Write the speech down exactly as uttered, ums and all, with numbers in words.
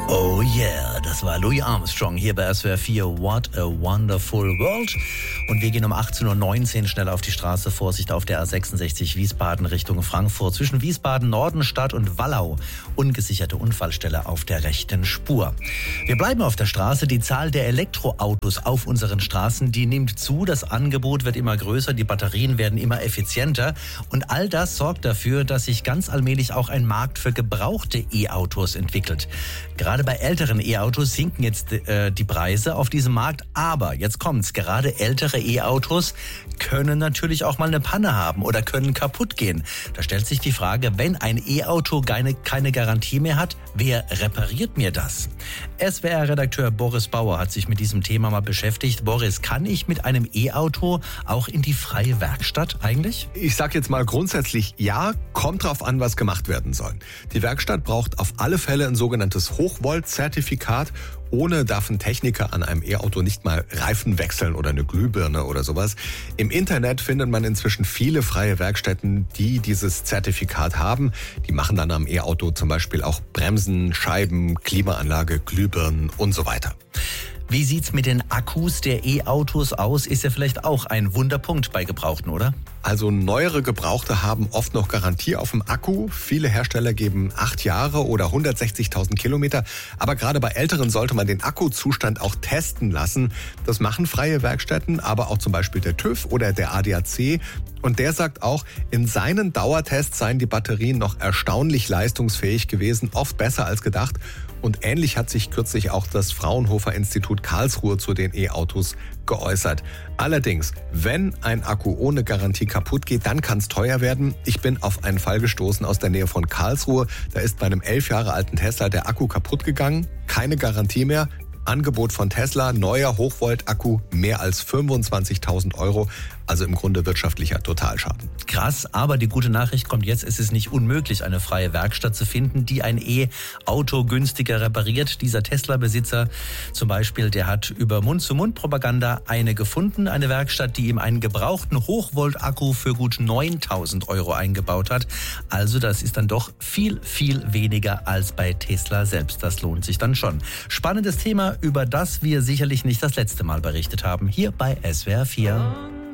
Oh yeah, das war Louis Armstrong hier bei S W R vier. What a wonderful world. Und wir gehen um achtzehn Uhr neunzehn schnell auf die Straße. Vorsicht auf der A sechsundsechzig Wiesbaden Richtung Frankfurt. Zwischen Wiesbaden, Nordenstadt und Wallau. Ungesicherte Unfallstelle auf der rechten Spur. Wir bleiben auf der Straße. Die Zahl der Elektroautos auf unseren Straßen, die nimmt zu. Das Angebot wird immer größer. Die Batterien werden immer effizienter. Und all das sorgt dafür, dass sich ganz allmählich auch ein Markt für gebrauchte E-Autos entwickelt. Gerade bei älteren E-Autos sinken jetzt äh, die Preise auf diesem Markt. Aber jetzt kommt's. Gerade ältere E-Autos können natürlich auch mal eine Panne haben oder können kaputt gehen. Da stellt sich die Frage, wenn ein E-Auto keine, keine Garantie mehr hat, wer repariert mir das? S W R-Redakteur Boris Bauer hat sich mit diesem Thema mal beschäftigt. Boris, kann ich mit einem E-Auto auch in die freie Werkstatt eigentlich? Ich sag jetzt mal grundsätzlich ja, kommt drauf an, was gemacht werden soll. Die Werkstatt braucht auf alle Fälle ein sogenanntes Hochvolt-Zertifikat. Ohne darf ein Techniker an einem E-Auto nicht mal Reifen wechseln oder eine Glühbirne oder sowas. Im Internet findet man inzwischen viele freie Werkstätten, die dieses Zertifikat haben. Die machen dann am E-Auto zum Beispiel auch Bremsen, Scheiben, Klimaanlage, Glühbirnen und so weiter. Wie sieht's mit den Akkus der E-Autos aus? Ist ja vielleicht auch ein Wunderpunkt bei Gebrauchten, oder? Also neuere Gebrauchte haben oft noch Garantie auf dem Akku. Viele Hersteller geben acht Jahre oder hundertsechzigtausend Kilometer. Aber gerade bei älteren sollte man den Akkuzustand auch testen lassen. Das machen freie Werkstätten, aber auch zum Beispiel der TÜV oder der A D A C. Und der sagt auch, in seinen Dauertests seien die Batterien noch erstaunlich leistungsfähig gewesen, oft besser als gedacht. Und ähnlich hat sich kürzlich auch das Fraunhofer Institut Karlsruhe zu den E-Autos geäußert. Allerdings, wenn ein Akku ohne Garantie kaputt geht, dann kann es teuer werden. Ich bin auf einen Fall gestoßen aus der Nähe von Karlsruhe. Da ist bei einem elf Jahre alten Tesla der Akku kaputt gegangen, keine Garantie mehr. Angebot von Tesla, neuer Hochvolt-Akku, mehr als fünfundzwanzigtausend Euro. Also im Grunde wirtschaftlicher Totalschaden. Krass, aber die gute Nachricht kommt jetzt, es ist nicht unmöglich, eine freie Werkstatt zu finden, die ein E-Auto günstiger repariert. Dieser Tesla-Besitzer zum Beispiel, der hat über Mund-zu-Mund-Propaganda eine gefunden, eine Werkstatt, die ihm einen gebrauchten Hochvolt-Akku für gut neuntausend Euro eingebaut hat. Also das ist dann doch viel, viel weniger als bei Tesla selbst. Das lohnt sich dann schon. Spannendes Thema, über das wir sicherlich nicht das letzte Mal berichtet haben, hier bei S W R vier.